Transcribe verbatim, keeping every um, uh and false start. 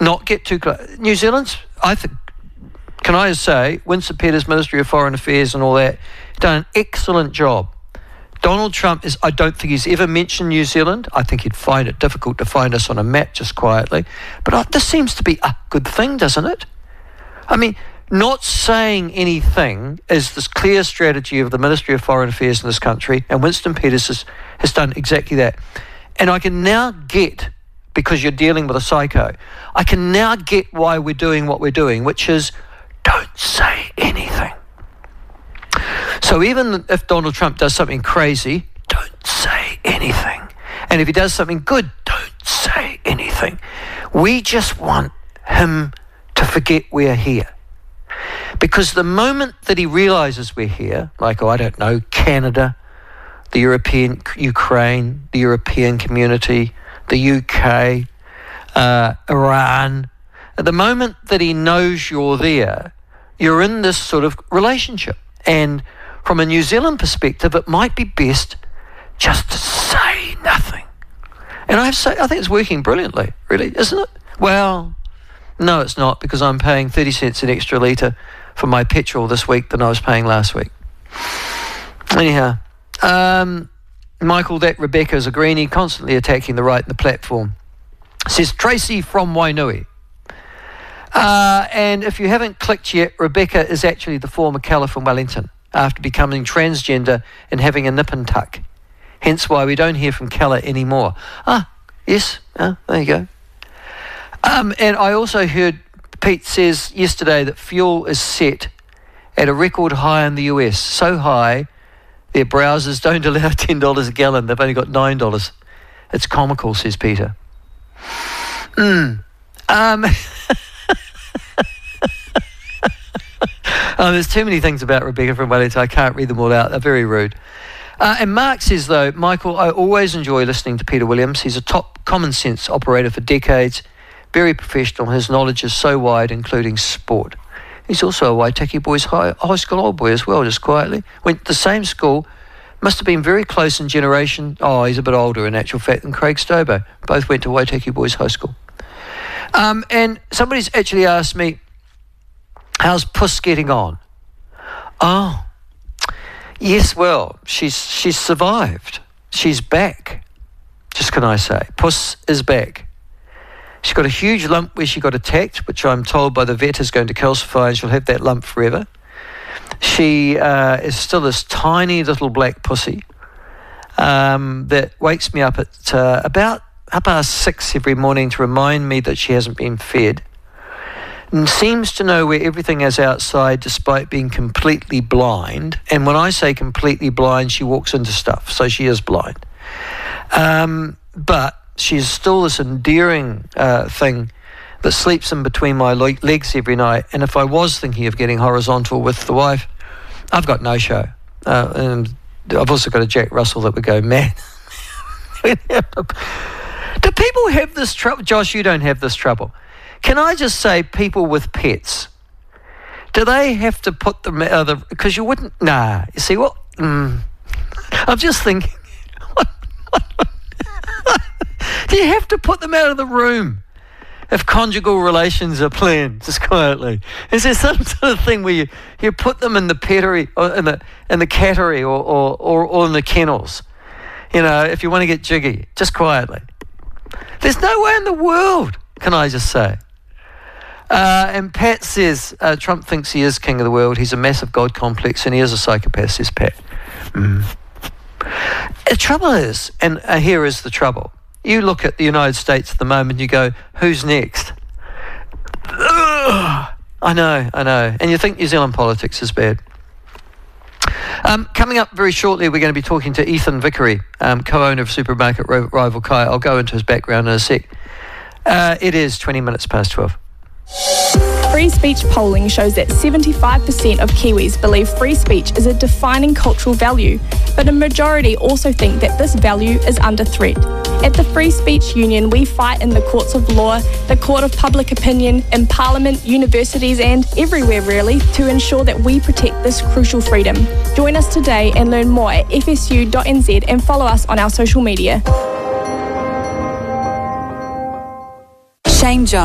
not get too close. New Zealand's, I think, can I just say, Winston Peters, Ministry of Foreign Affairs and all that, done an excellent job. Donald Trump is, I don't think he's ever mentioned New Zealand. I think he'd find it difficult to find us on a map just quietly. But uh, this seems to be a good thing, doesn't it? I mean, not saying anything is this clear strategy of the Ministry of Foreign Affairs in this country, and Winston Peters has, has done exactly that. And I can now get, because you're dealing with a psycho, I can now get why we're doing what we're doing, which is don't say anything. So even if Donald Trump does something crazy, don't say anything. And if he does something good, don't say anything. We just want him to forget we're here. Because the moment that he realises we're here, like, oh, I don't know, Canada, the European, Ukraine, the European community, the U K, uh, Iran, at the moment that he knows you're there, you're in this sort of relationship. And from a New Zealand perspective, it might be best just to say nothing. And I have to say, I think it's working brilliantly, really, isn't it? Well, no, it's not, because I'm paying thirty cents an extra litre for my petrol this week than I was paying last week. Anyhow, um, Michael, that Rebecca is a greenie, constantly attacking the right in the platform. Says Tracy from Wainui. Uh, and if you haven't clicked yet, Rebecca is actually the former Keller from Wellington, after becoming transgender and having a nip and tuck. Hence why we don't hear from Keller anymore. Ah, yes, ah, there you go. Um, and I also heard Pete says yesterday that fuel is set at a record high in the U S. So high, their browsers don't allow ten dollars a gallon. They've only got nine dollars. It's comical, says Peter. Mm. Um... Oh, there's too many things about Rebecca from Wellington. I can't read them all out. They're very rude. Uh, and Mark says, though, Michael, I always enjoy listening to Peter Williams. He's a top common sense operator for decades, very professional. His knowledge is so wide, including sport. He's also a Waitaki Boys High, high School old boy as well, just quietly. Went to the same school, must have been very close in generation. Oh, he's a bit older in actual fact than Craig Stobo. Both went to Waitaki Boys High School. Um, and somebody's actually asked me, how's Puss getting on? Oh, yes, well, she's she's survived. She's back. Just can I say, Puss is back. She's got a huge lump where she got attacked, which I'm told by the vet is going to calcify, and she'll have that lump forever. She uh, is still this tiny little black pussy um, that wakes me up at uh, about half past six every morning to remind me that she hasn't been fed. And seems to know where everything is outside despite being completely blind. And when I say completely blind, she walks into stuff, so she is blind. Um, but she's still this endearing uh, thing that sleeps in between my le- legs every night. And if I was thinking of getting horizontal with the wife, I've got no show. Uh, and I've also got a Jack Russell that would go, man. Do people have this trouble? Josh, you don't have this trouble. Can I just say, people with pets, do they have to put them out of the... Because you wouldn't... Nah, you see what... Mm, I'm just thinking... What, what, what, do you have to put them out of the room if conjugal relations are planned, just quietly? Is there some sort of thing where you, you put them in the pettery, or in the in the cattery, or, or, or, or in the kennels? You know, if you want to get jiggy, just quietly. There's no way in the world, can I just say? Uh, and Pat says, uh, Trump thinks he is king of the world. He's a massive God complex and he is a psychopath, says Pat. Mm. The trouble is, and uh, here is the trouble. You look at the United States at the moment, you go, who's next? Ugh, I know, I know. And you think New Zealand politics is bad. Um, coming up very shortly, we're going to be talking to Ethan Vickery, um, co-owner of supermarket rival Kai. I'll go into his background in a sec. Uh, it is twenty minutes past twelve. Free speech polling shows that seventy-five percent of Kiwis believe free speech is a defining cultural value, but a majority also think that this value is under threat. At the Free Speech Union, we fight in the courts of law, the court of public opinion, in Parliament, universities and everywhere really to ensure that we protect this crucial freedom. Join us today and learn more at f s u dot n z and follow us on our social media. Shane Jones.